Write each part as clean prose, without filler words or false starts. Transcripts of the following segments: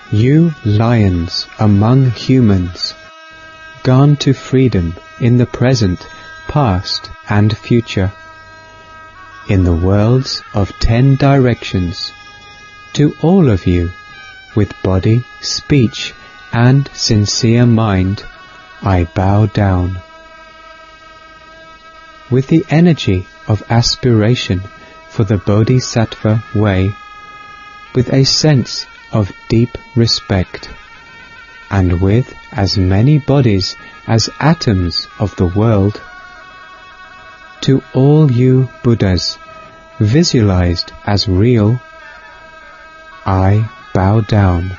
You lions among humans, gone to freedom in the present, past and future, in the worlds of 10 directions, to all of you, with body, speech and sincere mind, I bow down. With the energy of aspiration for the Bodhisattva way, with a sense of deep respect, and with as many bodies as atoms of the world, to all you Buddhas visualized as real, I bow down.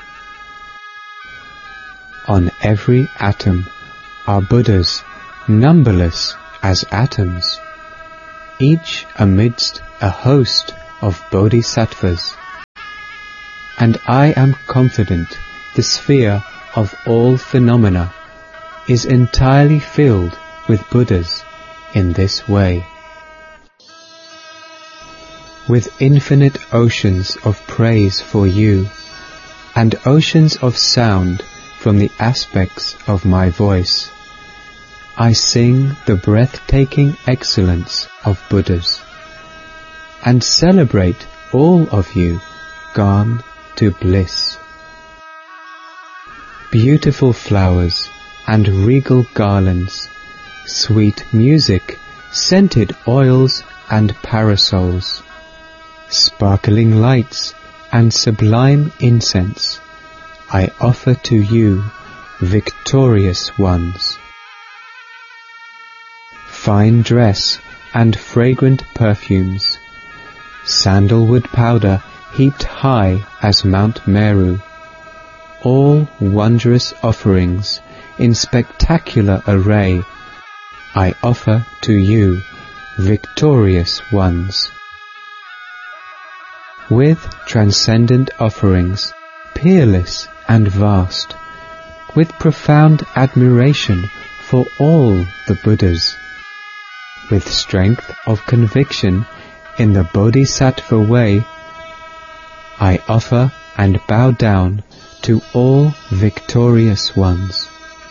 On every atom are Buddhas numberless as atoms, each amidst a host of Bodhisattvas, and I am confident the sphere of all phenomena is entirely filled with Buddhas in this way. With infinite oceans of praise for you, and oceans of sound from the aspects of my voice, I sing the breathtaking excellence of Buddhas, and celebrate all of you gone to bliss. Beautiful flowers and regal garlands, sweet music, scented oils and parasols, sparkling lights and sublime incense, I offer to you, victorious ones. Fine dress and fragrant perfumes, sandalwood powder heaped high as Mount Meru, all wondrous offerings in spectacular array, I offer to you, victorious ones. With transcendent offerings, peerless and vast, with profound admiration for all the Buddhas, with strength of conviction in the Bodhisattva way, I offer and bow down to all victorious ones.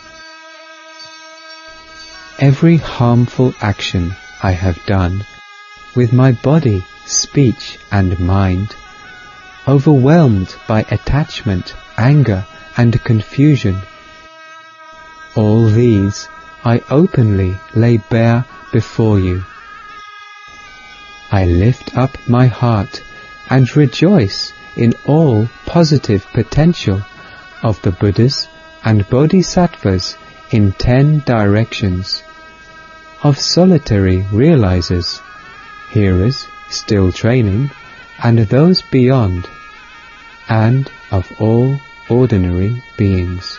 Every harmful action I have done, with my body, speech and mind, overwhelmed by attachment, anger and confusion, all these I openly lay bare before you. I lift up my heart and rejoice in all positive potential of the Buddhas and Bodhisattvas in 10 directions, of solitary realizers, hearers still training, and those beyond, and of all ordinary beings.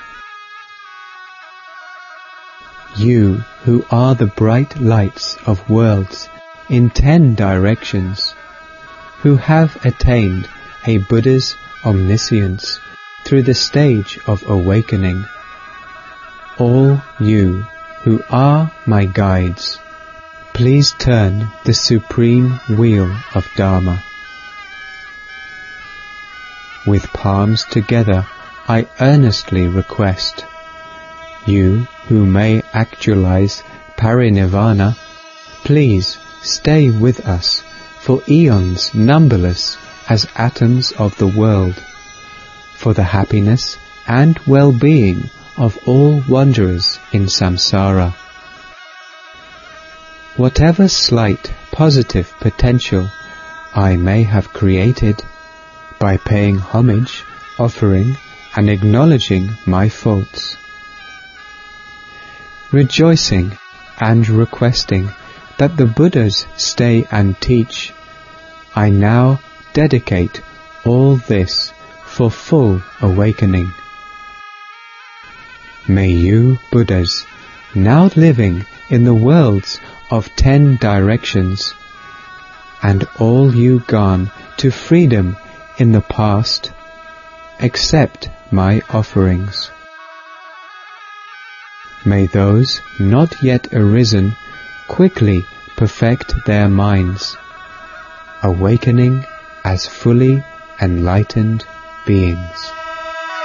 You who are the bright lights of worlds in 10 directions, who have attained a Buddha's omniscience through the stage of awakening, all you who are my guides, please turn the supreme wheel of Dharma. With palms together, I earnestly request, you who may actualize parinirvana, please stay with us for eons numberless as atoms of the world, for the happiness and well-being of all wanderers in samsara. Whatever slight positive potential I may have created, by paying homage, offering and acknowledging my faults, rejoicing and requesting that the Buddhas stay and teach, I now dedicate all this for full awakening. May you Buddhas, now living in the worlds of 10 directions, and all you gone to freedom in the past, accept my offerings. May those not yet arisen quickly perfect their minds, awakening as fully enlightened beings.